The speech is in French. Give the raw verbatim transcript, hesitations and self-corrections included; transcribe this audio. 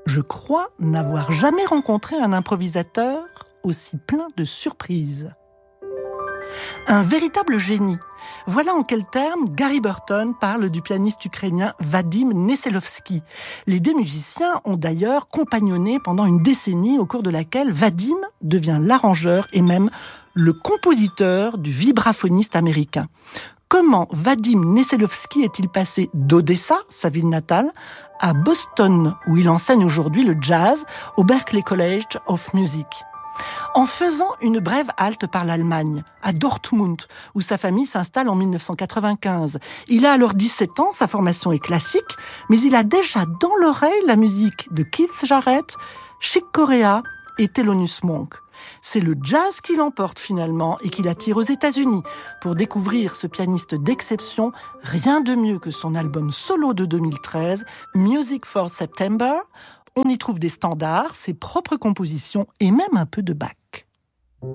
Je crois n'avoir jamais rencontré un improvisateur aussi plein de surprises. Un véritable génie. Voilà en quels termes Gary Burton parle du pianiste ukrainien Vadim Nesselovsky. Les deux musiciens ont d'ailleurs compagnonné pendant une décennie au cours de laquelle Vadim devient l'arrangeur et même le compositeur du vibraphoniste américain. Comment Vadim Nesselovsky est-il passé d'Odessa, sa ville natale, à Boston, où il enseigne aujourd'hui le jazz au Berklee College of Music ? En faisant une brève halte par l'Allemagne, à Dortmund, où sa famille s'installe en dix-neuf cent quatre-vingt-quinze. Il a alors dix-sept ans, sa formation est classique, mais il a déjà dans l'oreille la musique de Keith Jarrett, Chick Corea et Thelonious Monk. C'est le jazz qui l'emporte finalement et qui l'attire aux États-Unis. Pour découvrir ce pianiste d'exception, rien de mieux que son album solo de deux mille treize, Music for September. On y trouve des standards, ses propres compositions et même un peu de Bach.